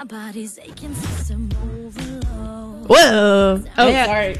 My body's aching, system overload. Whoa. Oh, Yeah. sorry.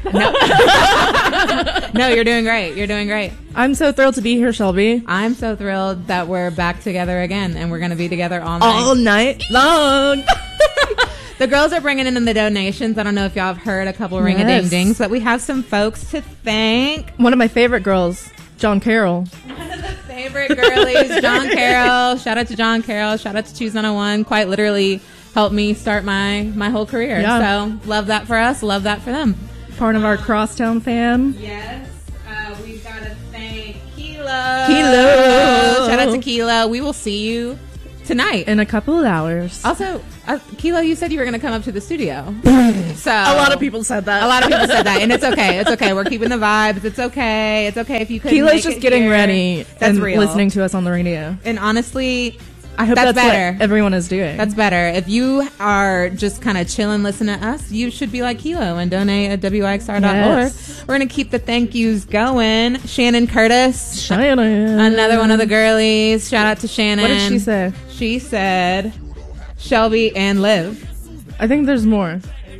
No, you're doing great. You're doing great. I'm so thrilled to be here, Shelby. I'm so thrilled that we're back together again, and we're going to be together all night. All night long. The girls are bringing in the donations. I don't know if y'all have heard a couple ring-a-ding-dings, but we have some folks to thank. One of my favorite girls, John Carroll. One of the favorite girlies, John Carroll. Shout out to John Carroll. Shout out to Choose 101. Quite literally helped me start my whole career. Yeah. So love that for us. Love that for them. Part of our Crosstown fam. Yes. We've got to thank Kilo. Kilo. Shout out to Kilo. We will see you tonight. In a couple of hours. Also, Kilo, you said you were going to come up to the studio. So A lot of people said that. A lot of people said that, and it's okay. It's okay. We're keeping the vibes. It's okay. It's okay if you couldn't Kilo's make just it getting here. ready That's and real. listening to us on the radio. And honestly, I hope That's that's, better. what everyone is doing. that's better. If you are just kind of chilling, listening to us, you should be like Kilo and donate at WIXR.org. Yes. We're going to keep the thank yous going. Shannon Curtis, Shannon. another one of the girlies. Shout out to Shannon. What did she say? She said, Shelby and Liv. I think there's more.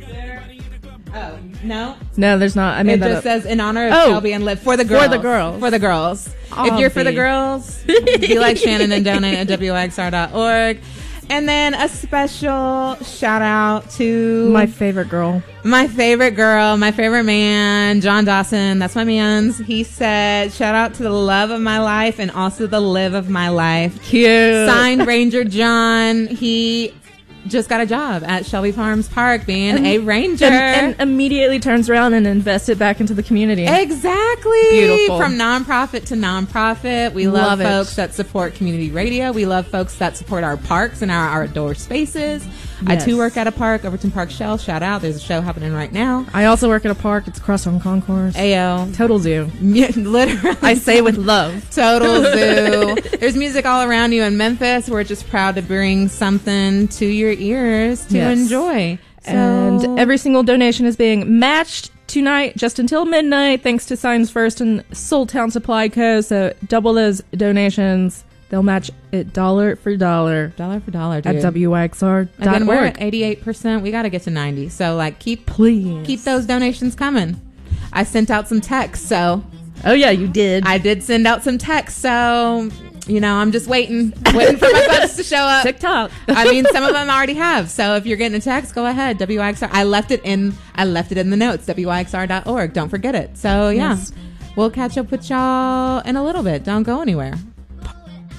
Oh, no? No, there's not. I It made that just up. says in honor of Oh. Shelby and Liv. For the girls. For the girls. For the girls. If you're for the Obvi. girls, be like Shannon and donate at WIXR.org. And then a special shout out to My favorite girl. my favorite girl, my favorite man, John Dawson. That's my man's. He said, shout out to the love of my life and also the live of my life. Cute. Signed Ranger John. He just got a job at Shelby Farms Park being a ranger. And immediately turns around and invests it back into the community. Exactly. Beautiful. From nonprofit to nonprofit. We love Love it. folks that support community radio. We love folks that support our parks and our outdoor spaces. I Yes. too work at a park, Overton Park Shell. Shout out. There's a show happening right now. I also work at a park. It's Crosstown Concourse. Ayo. Total zoo. Literally. I say with love. Total zoo. There's music all around you in Memphis. We're just proud to bring something to your ears to Yes. enjoy. And every single donation is being matched tonight just until midnight thanks to Signs First and Soul Town Supply Co. So double those donations. They'll match it dollar for dollar dollar for dollar, dude. at WIXR.org. Again, we're at 88%. We got to get to 90. So, like, keep those donations coming. I sent out some texts, so Oh, yeah, you did. I did send out some texts. So, you know, I'm just waiting for my folks to show up. TikTok. I mean, some of them already have. So if you're getting a text, go ahead. WIXR. I left it in the notes. WIXR.org. Don't forget it. So yeah, Yes. we'll catch up with y'all in a little bit. Don't go anywhere.